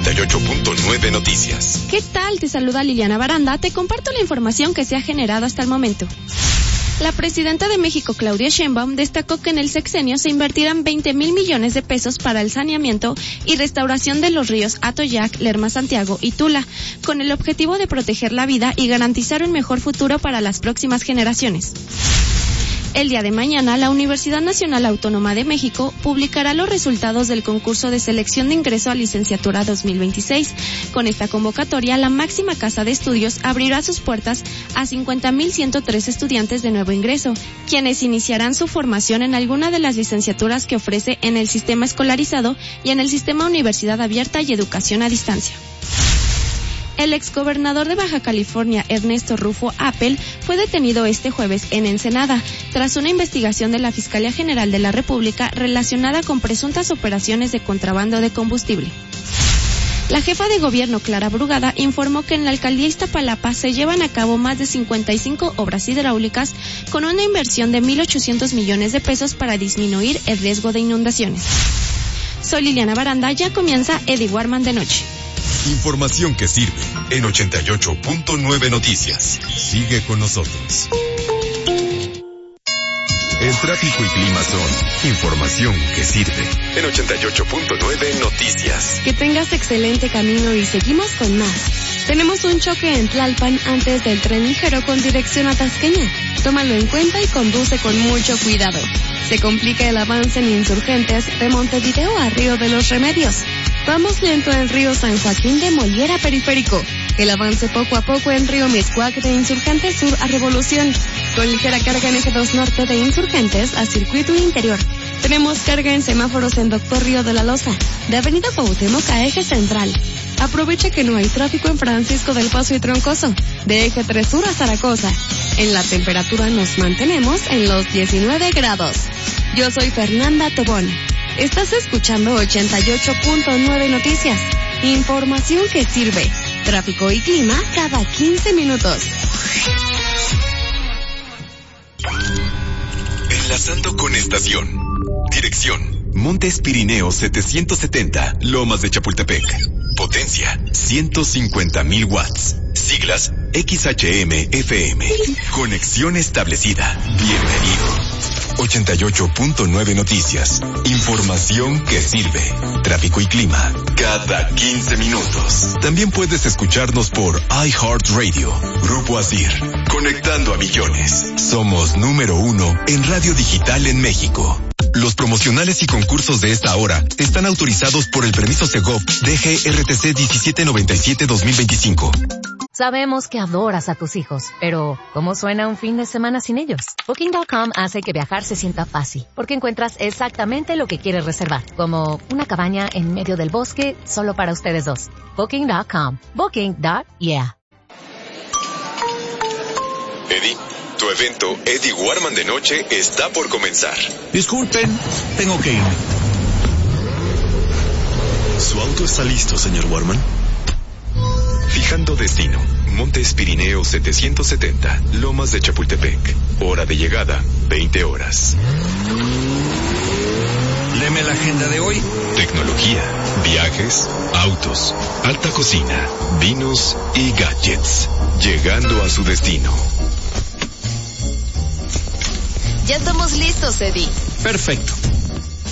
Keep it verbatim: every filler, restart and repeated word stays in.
ochenta y ocho punto nueve Noticias. ¿Qué tal? Te saluda Liliana Baranda. Te comparto la información que se ha generado hasta el momento. La presidenta de México, Claudia Sheinbaum, destacó que en el sexenio se invertirán veinte mil millones de pesos para el saneamiento y restauración de los ríos Atoyac, Lerma Santiago y Tula, con el objetivo de proteger la vida y garantizar un mejor futuro para las próximas generaciones. El día de mañana, la Universidad Nacional Autónoma de México publicará los resultados del concurso de selección de ingreso a licenciatura dos mil veintiséis. Con esta convocatoria, la máxima casa de estudios abrirá sus puertas a cincuenta mil ciento tres estudiantes de nuevo ingreso, quienes iniciarán su formación en alguna de las licenciaturas que ofrece en el sistema escolarizado y en el sistema Universidad Abierta y Educación a Distancia. El exgobernador de Baja California, Ernesto Rufo Appel, fue detenido este jueves en Ensenada, tras una investigación de la Fiscalía General de la República relacionada con presuntas operaciones de contrabando de combustible. La jefa de gobierno, Clara Brugada, informó que en la alcaldía Iztapalapa se llevan a cabo más de cincuenta y cinco obras hidráulicas con una inversión de mil ochocientos millones de pesos para disminuir el riesgo de inundaciones. Soy Liliana Baranda, ya comienza Eddie Warman de noche. Información que sirve en ochenta y ocho punto nueve Noticias. Sigue con nosotros. El tráfico y clima son información que sirve en ochenta y ocho punto nueve Noticias. Que tengas excelente camino y seguimos con más. Tenemos un choque en Tlalpan antes del tren ligero con dirección a Tasqueña. Tómalo en cuenta y conduce con mucho cuidado. Se complica el avance en Insurgentes de Montevideo a Río de los Remedios. Vamos lento en Río San Joaquín de Mollera Periférico. El avance poco a poco en Río Mixcoac de Insurgentes Sur a Revolución. Con ligera carga en Eje dos Norte de Insurgentes a Circuito Interior. Tenemos carga en semáforos en Doctor Río de la Loza, de Avenida Cuauhtémoc a Eje Central. Aprovecha que no hay tráfico en Francisco del Paso y Troncoso, de Eje tres Sur a Zaragoza. En la temperatura nos mantenemos en los diecinueve grados. Yo soy Fernanda Tobón. Estás escuchando ochenta y ocho punto nueve Noticias. Información que sirve. Tráfico y clima cada quince minutos. Enlazando con estación. Dirección: Montes Pirineos setecientos setenta, Lomas de Chapultepec. Potencia: ciento cincuenta mil watts. Siglas: X H M F M. Conexión establecida. Bienvenido. ochenta y ocho punto nueve Noticias. Información que sirve. Tráfico y clima cada quince minutos. También puedes escucharnos por iHeartRadio. Grupo Asir. Conectando a millones. Somos número uno en radio digital en México. Los promocionales y concursos de esta hora están autorizados por el permiso Segov D G R T C diecisiete noventa y siete dos mil veinticinco. Sabemos que adoras a tus hijos, pero ¿cómo suena un fin de semana sin ellos? Booking punto com hace que viajar se sienta fácil, porque encuentras exactamente lo que quieres reservar, como una cabaña en medio del bosque solo para ustedes dos. Booking punto com. Booking. Yeah. Eddie, tu evento Eddie Warman de noche está por comenzar. Disculpen, tengo que irme. ¿Su auto está listo, señor Warman? Fijando destino: Montes Pirineos setecientos setenta, Lomas de Chapultepec. Hora de llegada: veinte horas. Léeme la agenda de hoy. Tecnología, viajes, autos, alta cocina, vinos y gadgets. Llegando a su destino. Ya estamos listos, Eddie. Perfecto.